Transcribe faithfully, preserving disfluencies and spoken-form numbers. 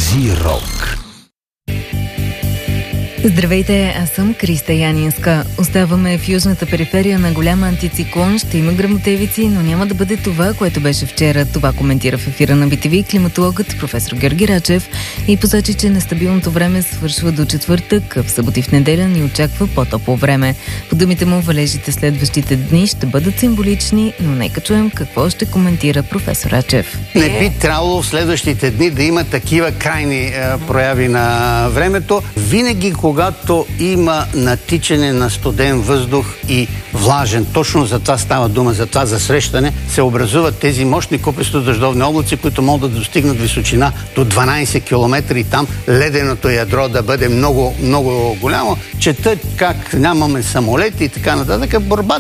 Кази Рок. Здравейте, аз съм Криста Янинска. Оставаме в южната периферия на голям антициклон. Ще има гръмотевици, но няма да бъде това, което беше вчера. Това коментира в ефира на Би Ти Ви климатологът професор Георги Рачев и посочи, че нестабилното време свършва до четвъртък. В събота и в неделя ни очаква по-топло време. По думите му, валежите следващите дни ще бъдат символични, но нека чуем какво ще коментира професор Рачев. Не би трябвало в следващите дни да има такива крайни е, прояви на времето. Винаги, когато има натичане на студен въздух и влажен, точно за това става дума, за това засрещане, се образуват тези мощни купесто-дъждовни облаци, които могат да достигнат височина до дванайсет километра и там леденото ядро да бъде много, много голямо. Чета как нямаме самолети и така нататък. Борбата